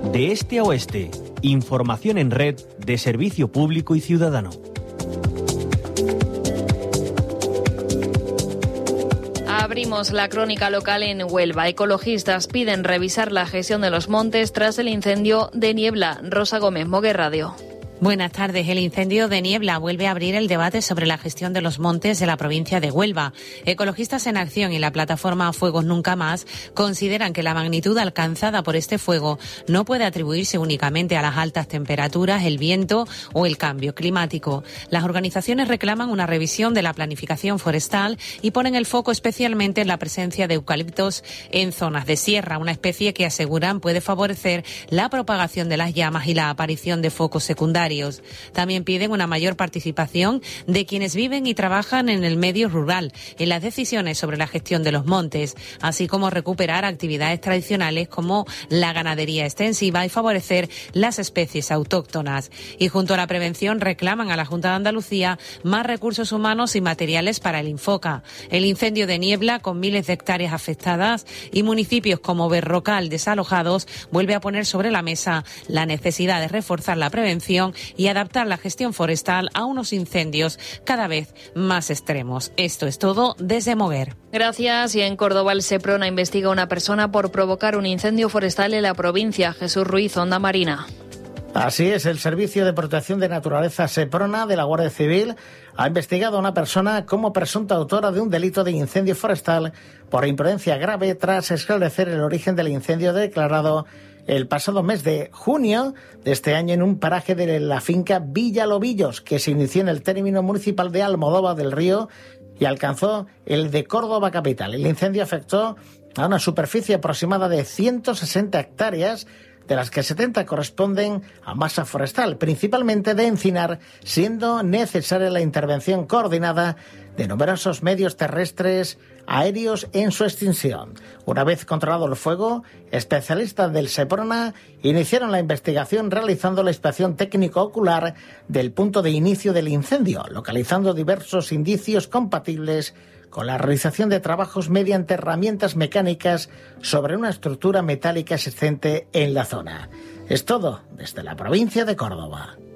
de este a oeste. Información en red de servicio público y ciudadano. Abrimos la crónica local en Huelva. Ecologistas piden revisar la gestión de los montes tras el incendio de Niebla. Rosa Gómez, Moguer Radio. Buenas tardes. El incendio de Niebla vuelve a abrir el debate sobre la gestión de los montes de la provincia de Huelva. Ecologistas en Acción y la plataforma Fuegos Nunca Más consideran que la magnitud alcanzada por este fuego no puede atribuirse únicamente a las altas temperaturas, el viento o el cambio climático. Las organizaciones reclaman una revisión de la planificación forestal y ponen el foco especialmente en la presencia de eucaliptos en zonas de sierra, una especie que aseguran puede favorecer la propagación de las llamas y la aparición de focos secundarios. También piden una mayor participación de quienes viven y trabajan en el medio rural en las decisiones sobre la gestión de los montes, así como recuperar actividades tradicionales como la ganadería extensiva y favorecer las especies autóctonas. Y junto a la prevención reclaman a la Junta de Andalucía más recursos humanos y materiales para el Infoca. El incendio de Niebla, con miles de hectáreas afectadas y municipios como Berrocal desalojados, vuelve a poner sobre la mesa la necesidad de reforzar la prevención y adaptar la gestión forestal a unos incendios cada vez más extremos. Esto es todo desde Moguer. Gracias. Y en Córdoba el Seprona investiga a una persona por provocar un incendio forestal en la provincia. Jesús Ruiz, Onda Marina. Así es, el Servicio de Protección de Naturaleza Seprona de la Guardia Civil ha investigado a una persona como presunta autora de un delito de incendio forestal por imprudencia grave tras esclarecer el origen del incendio declarado el pasado mes de junio de este año en un paraje de la finca Villalobillos, que se inició en el término municipal de Almodóvar del Río y alcanzó el de Córdoba capital. El incendio afectó a una superficie aproximada de 160 hectáreas, de las que 70 corresponden a masa forestal, principalmente de encinar, siendo necesaria la intervención coordinada de numerosos medios terrestres, aéreos en su extinción. Una vez controlado el fuego, especialistas del Seprona iniciaron la investigación realizando la inspección técnico-ocular del punto de inicio del incendio, localizando diversos indicios compatibles con la realización de trabajos mediante herramientas mecánicas sobre una estructura metálica existente en la zona. Es todo desde la provincia de Córdoba.